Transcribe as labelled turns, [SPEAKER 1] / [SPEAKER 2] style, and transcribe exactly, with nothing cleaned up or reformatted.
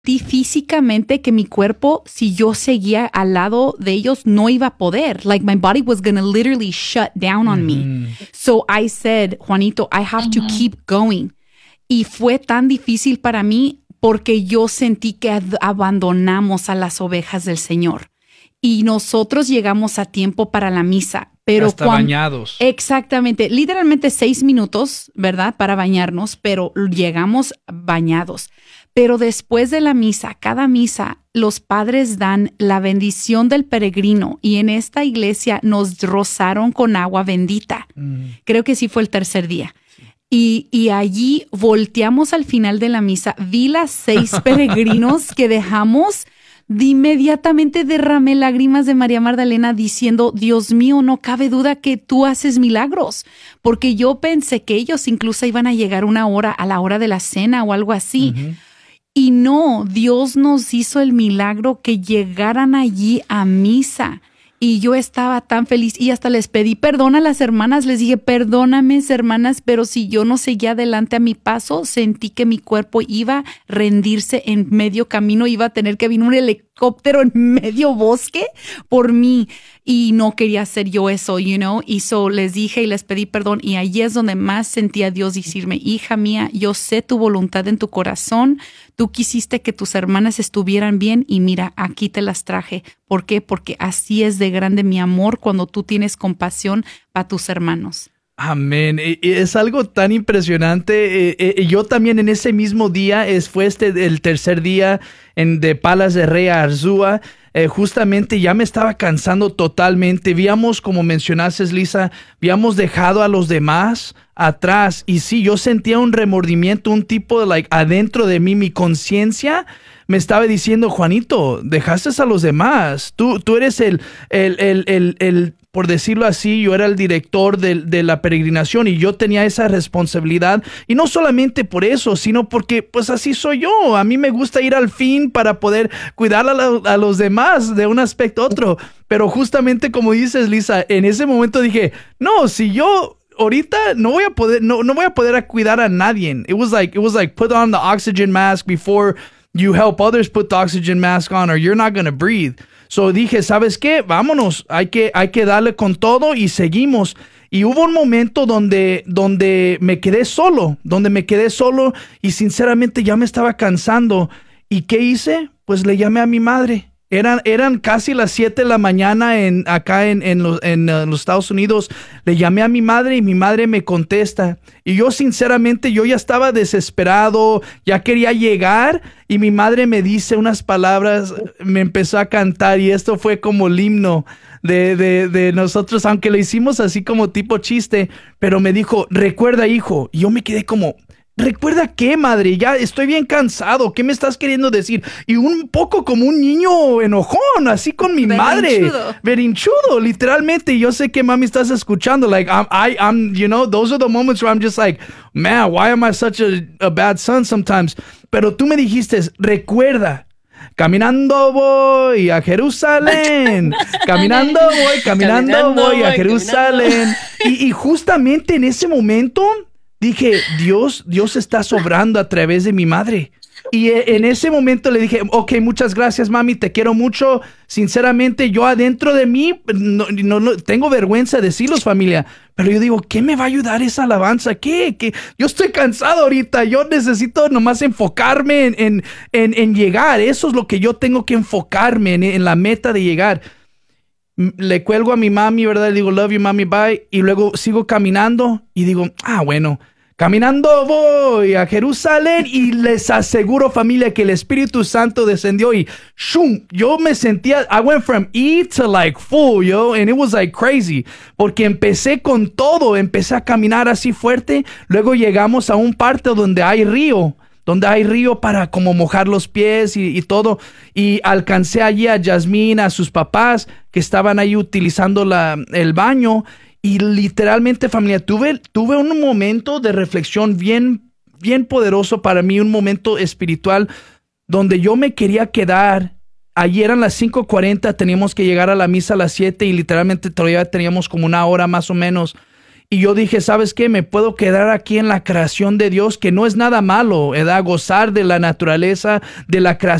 [SPEAKER 1] físicamente que mi cuerpo, si yo seguía al lado de ellos, no iba a poder. Like my body was going to literally shut down on
[SPEAKER 2] Mm-hmm.
[SPEAKER 1] me. So I said, Juanito, I have
[SPEAKER 3] Mm-hmm.
[SPEAKER 1] to keep going. Y fue tan difícil para mí porque yo sentí que ad- abandonamos a las ovejas del Señor. Y nosotros llegamos a tiempo para la misa. Pero
[SPEAKER 2] Hasta
[SPEAKER 1] cuan-
[SPEAKER 2] bañados.
[SPEAKER 1] Exactamente, literalmente seis minutos, ¿verdad? Para bañarnos, pero llegamos bañados. Pero después de la misa, cada misa, los padres dan la bendición del peregrino y en esta iglesia nos rozaron con agua bendita.
[SPEAKER 2] Mm.
[SPEAKER 1] Creo que sí fue el tercer día. Y, y allí volteamos al final de la misa, vi las seis peregrinos que dejamos. De inmediatamente derramé lágrimas de María Magdalena diciendo, Dios mío, no cabe duda que tú haces milagros, porque yo pensé que ellos incluso iban a llegar una hora a la hora de la cena o algo así.
[SPEAKER 2] Ujú.
[SPEAKER 1] Y no, Dios nos hizo el milagro que llegaran allí a misa. Y yo estaba tan feliz y hasta les pedí perdón a las hermanas. Les dije, perdóname, hermanas, pero si yo no seguía adelante a mi paso, sentí que mi cuerpo iba a rendirse en medio camino, iba a tener que venir un helicóptero en medio bosque por mí. Y no quería hacer yo eso, you know. Y so les dije y les pedí perdón. Y allí es donde más sentí a Dios decirme, hija mía, yo sé tu voluntad en tu corazón. Tú quisiste que tus hermanas estuvieran bien y mira, aquí te las traje. ¿Por qué? Porque así es de grande mi amor cuando tú tienes compasión para tus hermanos.
[SPEAKER 2] Amén. E- e- Es algo tan impresionante. Eh, eh, Yo también en ese mismo día, es, fue este el tercer día en, de Palas de Rey a Arzúa. Eh, justamente ya me estaba cansando totalmente. Habíamos, como mencionaste, Lisa, habíamos dejado a los demás atrás. Y sí, yo sentía un remordimiento, un tipo de, like, adentro de mí, mi conciencia me estaba diciendo, Juanito, dejaste a los demás. Tú, tú eres el, el, el, el, el, por decirlo así, yo era el director de, de la peregrinación y yo tenía esa responsabilidad. Y no solamente por eso, sino porque pues así soy yo. A mí me gusta ir al fin para poder cuidar a, la, a los demás de un aspecto a otro. Pero justamente como dices, Lisa, en ese momento dije, no, si yo... ahorita no voy a poder, no, no voy a poder cuidar a nadie. It was like, it was like put on the oxygen mask before you help others put the oxygen mask on or you're not going to breathe. So dije, ¿sabes qué? Vámonos, hay que, hay que darle con todo y seguimos. Y hubo un momento donde, donde me quedé solo, donde me quedé solo y sinceramente ya me estaba cansando. ¿Y qué hice? Pues le llamé a mi madre. Eran, eran casi las siete de la mañana en, acá en, en, los, en uh, los Estados Unidos. Le llamé a mi madre y mi madre me contesta. Y yo sinceramente, yo ya estaba desesperado, ya quería llegar. Y mi madre me dice unas palabras, me empezó a cantar y esto fue como el himno de, de, de nosotros, aunque lo hicimos así como tipo chiste. Pero me dijo, recuerda, hijo. Y yo me quedé como... ¿Recuerda qué, madre? Ya estoy bien cansado. ¿Qué me estás queriendo decir? Y un poco como un niño enojón, así con mi madre.
[SPEAKER 1] Berrinchudo.
[SPEAKER 2] Berrinchudo, literalmente. Yo sé que, mami, estás escuchando. Like, I'm, I, I'm, you know, those are the moments where I'm just like, man, why am I such a, a bad son sometimes? Pero tú me dijiste, recuerda. Caminando voy a Jerusalén. Caminando voy, caminando,
[SPEAKER 3] Caminando
[SPEAKER 2] voy a
[SPEAKER 3] voy,
[SPEAKER 2] Jerusalén. Y, y justamente en ese momento... dije, Dios, Dios está sobrando a través de mi madre. Y en ese momento le dije, ok, muchas gracias, mami, te quiero mucho. Sinceramente, yo adentro de mí, no, no, no tengo vergüenza de decirlos, familia. Pero yo digo, ¿qué me va a ayudar esa alabanza? ¿Qué? ¿Qué? Yo estoy cansado ahorita. Yo necesito nomás enfocarme en, en, en, en llegar. Eso es lo que yo tengo que enfocarme en, en la meta de llegar. Le cuelgo a mi mami, ¿verdad? Le digo, love you, mami, bye. Y luego sigo caminando y digo, ah, bueno, caminando voy a Jerusalén. Y les aseguro, familia, que el Espíritu Santo descendió y shum, yo me sentía, I went from E to like full, yo, and it was like crazy. Porque empecé con todo, empecé a caminar así fuerte. Luego llegamos a un parte donde hay río. Donde hay río para como mojar los pies y, y todo. Y alcancé allí a Yasmín, a sus papás que estaban ahí utilizando la, el baño. Y literalmente, familia, tuve, tuve un momento de reflexión bien, bien poderoso para mí, un momento espiritual donde yo me quería quedar. Allí eran las cinco cuarenta, teníamos que llegar a la misa a las siete y literalmente todavía teníamos como una hora más o menos. Y yo dije, ¿sabes qué? Me puedo quedar aquí en la creación de Dios, que no es nada malo, ¿verdad? Gozar de la naturaleza, de la creación